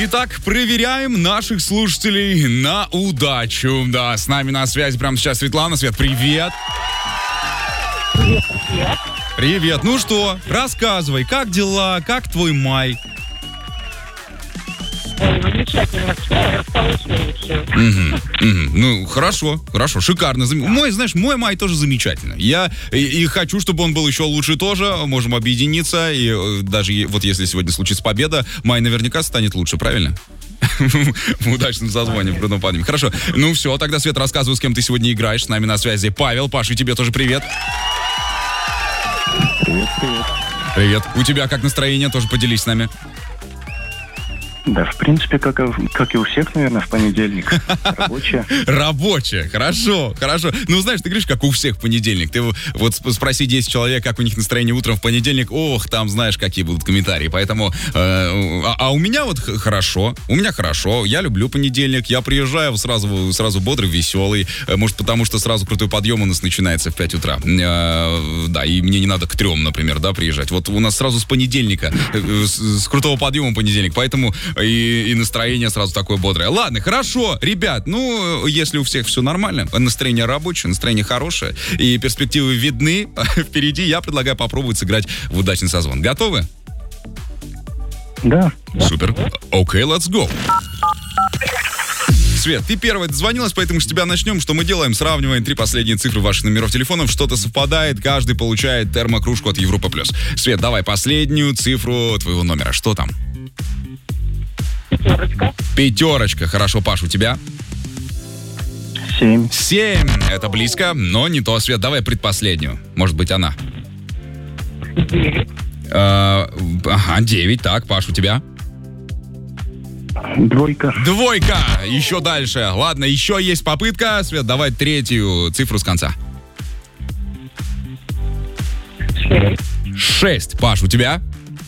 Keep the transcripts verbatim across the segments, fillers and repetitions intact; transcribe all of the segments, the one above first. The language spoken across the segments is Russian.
Итак, проверяем наших слушателей на удачу. Да, с нами на связи прямо сейчас Светлана. Свет, привет. Привет, привет. Привет. Ну что, рассказывай, как дела, как твой май? Ой, замечательно, все, осталось лучше. Угу, угу. Ну, хорошо, хорошо, шикарно. Мой, знаешь, мой май тоже замечательно. Я и, и хочу, чтобы он был еще лучше тоже. Можем объединиться. И э, даже е- вот если сегодня случится победа, май наверняка станет лучше, правильно? В удачном созвоне, в крутом подъеме. Хорошо. Ну все, тогда, Свет, рассказывай, с кем ты сегодня играешь. С нами на связи Павел. Паша, тебе тоже привет. Привет, привет. Привет. У тебя как настроение? Тоже поделись с нами. Да, в принципе, как, и- как и у всех, наверное, в понедельник. Рабочая. Рабочая, хорошо, хорошо. Ну, знаешь, ты говоришь, как у всех в понедельник. Ты вот сп- спроси десять человек, как у них настроение утром в понедельник. Ох, там знаешь, какие будут комментарии. Поэтому, э, а, а у меня вот х- хорошо, у меня хорошо. Я люблю понедельник. Я приезжаю сразу, сразу бодрый, веселый. Э, Может, потому что сразу крутой подъем у нас начинается в пять утра. Э, Да, и мне не надо к трем, например, да, приезжать. Вот у нас сразу с понедельника, э, с, с крутого подъема понедельник. Поэтому и, и настроение сразу такое бодрое. Ладно, хорошо, ребят, ну, если у всех все нормально, настроение рабочее, настроение хорошее, и перспективы видны, впереди я предлагаю попробовать сыграть в удачный созвон. Готовы? Да. Супер. Окей, let's go. Свет, ты первая дозвонилась, поэтому с тебя начнем. Что мы делаем? Сравниваем три последние цифры ваших номеров телефонов. Что-то совпадает, каждый получает термокружку от Европа Плюс. Свет, давай последнюю цифру твоего номера. Что там? Пятерочка. Пятерочка. Хорошо, Паш, у тебя? Семь. Семь. Это близко, но не то. Свет, давай предпоследнюю. Может быть, она. Девять. Э, Ага, девять. Так, Паш, у тебя? Двойка. Двойка. Еще дальше. Ладно, еще есть попытка. Свет, давай третью цифру с конца. Шесть. Шесть. Паш, у тебя?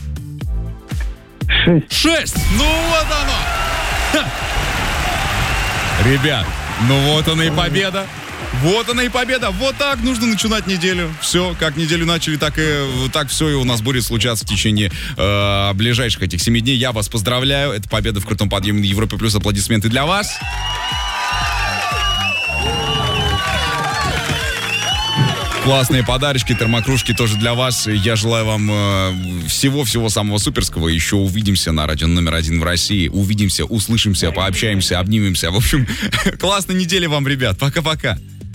Шесть. Шесть. Ну вот оно. Ха. Ребят, ну вот она и победа. Вот она и победа. Вот так нужно начинать неделю. Все, как неделю начали, так и так все и у нас будет случаться в течение э, ближайших этих семи дней. Я вас поздравляю. Это победа в крутом подъеме на Европе Плюс. Аплодисменты для вас. Классные подарочки, термокружки тоже для вас. Я желаю вам э, всего-всего самого суперского. Еще увидимся на радио номер один в России. Увидимся, услышимся, пообщаемся, обнимемся. В общем, классной недели вам, ребят. Пока-пока.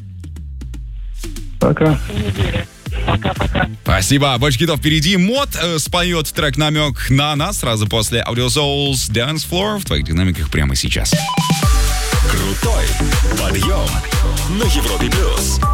Пока. Неделя. Пока-пока. Спасибо. Больше хитов впереди. Мод э, споет трек «Намек на нас» сразу после Audio Souls Dance Floor в твоих динамиках прямо сейчас. Крутой подъем на Европе Плюс.